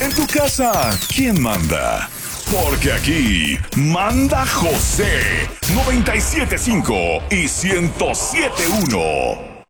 En tu casa, ¿quién manda? Porque aquí manda José 97.5 y 107.1.